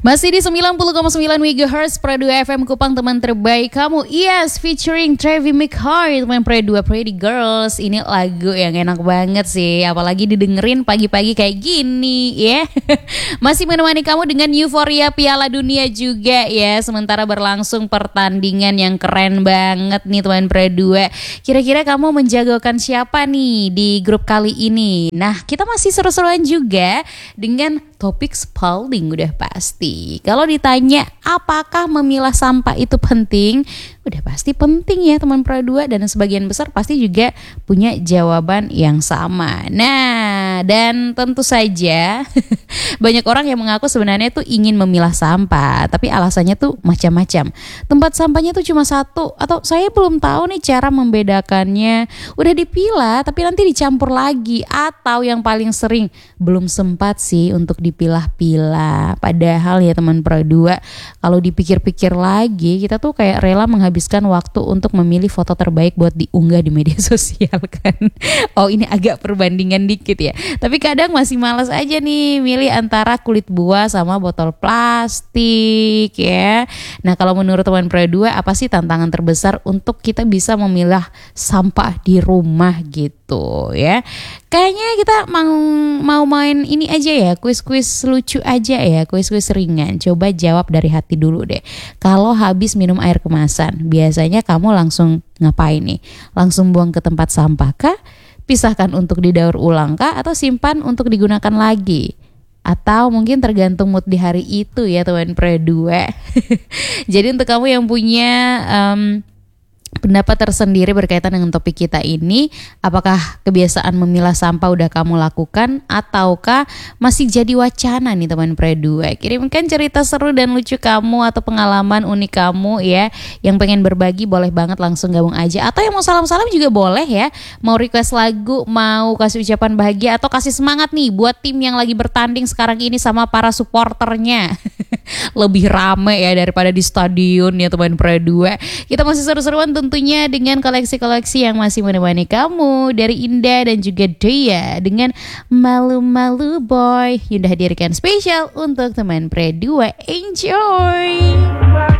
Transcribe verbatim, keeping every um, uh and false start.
Masih di sembilan puluh koma sembilan megahertz Pro dua F M Kupang, teman terbaik kamu. Yes, featuring Trevi McHart, teman Pro dua Pretty Girls. Ini lagu yang enak banget sih, apalagi didengerin pagi-pagi kayak gini ya. Yeah. Masih menemani kamu dengan euforia Piala Dunia juga ya. Sementara berlangsung pertandingan yang keren banget nih teman Pro dua. Kira-kira kamu menjagokan siapa nih di grup kali ini? Nah, kita masih seru-seruan juga dengan topik spalding udah pasti. Kalau ditanya apakah memilah sampah itu penting, udah pasti penting ya teman Pro dua, dan sebagian besar pasti juga punya jawaban yang sama. Nah, dan tentu saja banyak orang yang mengaku sebenarnya tuh ingin memilah sampah, tapi alasannya tuh macam-macam. Tempat sampahnya tuh cuma satu, atau saya belum tahu nih cara membedakannya. Udah dipilah tapi nanti dicampur lagi, atau yang paling sering belum sempat sih untuk dipilah-pilah. Padahal ya teman Pro dua, kalau dipikir-pikir lagi, kita tuh kayak rela menghabiskan waktu untuk memilih foto terbaik buat diunggah di media sosial kan. Oh, ini agak perbandingan dikit ya, tapi kadang masih malas aja nih milih antara kulit buah sama botol plastik ya. Nah, kalau menurut teman Pro dua, apa sih tantangan terbesar untuk kita bisa memilah sampah di rumah gitu ya? Kayaknya kita mau mau main ini aja ya, kuis-kuis lucu aja ya, kuis-kuis ringan. Coba jawab dari hati dulu deh. Kalau habis minum air kemasan, biasanya kamu langsung ngapain nih? Langsung buang ke tempat sampah kah? Pisahkan untuk didaur ulang kah? Atau simpan untuk digunakan lagi? Atau mungkin tergantung mood di hari itu ya teman Pro dua. Jadi untuk kamu yang punya um, pendapat tersendiri berkaitan dengan topik kita ini, apakah kebiasaan memilah sampah udah kamu lakukan ataukah masih jadi wacana nih teman Pro dua? Kirimkan cerita seru dan lucu kamu atau pengalaman unik kamu ya. Yang pengen berbagi boleh banget langsung gabung aja, atau yang mau salam-salam juga boleh ya. Mau request lagu, mau kasih ucapan bahagia, atau kasih semangat nih buat tim yang lagi bertanding sekarang ini sama para supporternya. Lebih rame ya daripada di stadion ya teman Pro dua. Kita masih seru-seruan tentunya dengan koleksi-koleksi yang masih menemani kamu dari Indah dan juga Dea dengan Malu-Malu Boy yang udah hadirkan spesial untuk teman Pro dua. Enjoy.